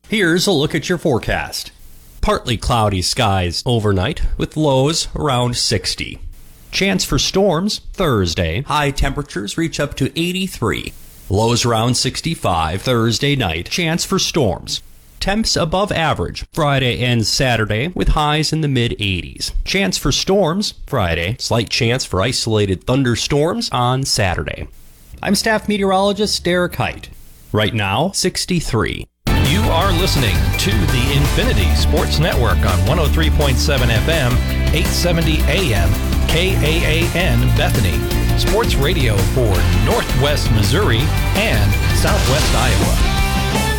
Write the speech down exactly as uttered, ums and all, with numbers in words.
Here's a look at your forecast. Partly cloudy skies overnight with lows around sixty. Chance for storms Thursday. High temperatures reach up to eighty-three. Lows around sixty-five Thursday night. Chance for storms. Temps above average Friday and Saturday with highs in the mid eighties. Chance for storms Friday. Slight chance for isolated thunderstorms on Saturday. I'm staff meteorologist Derek Height. Right now, sixty-three. You are listening to the Infinity Sports Network on one oh three point seven F M, eight seventy A M, K A A N Bethany. Sports radio for Northwest Missouri and Southwest Iowa.